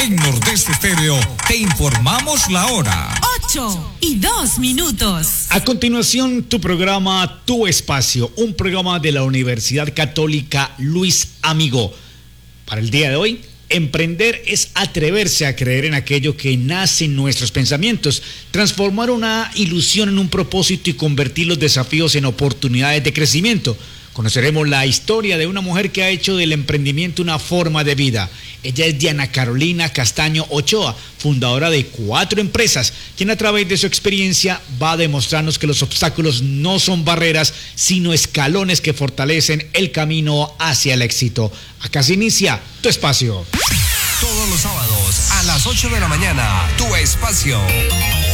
En Nordeste Estéreo te informamos la hora. 8:02. A continuación, tu programa Tu Espacio, un programa de la Universidad Católica Luis Amigo. Para el día de hoy, emprender es atreverse a creer en aquello que nace en nuestros pensamientos, transformar una ilusión en un propósito y convertir los desafíos en oportunidades de crecimiento. Conoceremos la historia de una mujer que ha hecho del emprendimiento una forma de vida. Ella es Diana Carolina Castaño Ochoa, fundadora de 4 empresas, quien a través de su experiencia va a demostrarnos que los obstáculos no son barreras, sino escalones que fortalecen el camino hacia el éxito. Acá se inicia Tu Espacio. Todos los sábados a las 8 de la mañana, Tu Espacio.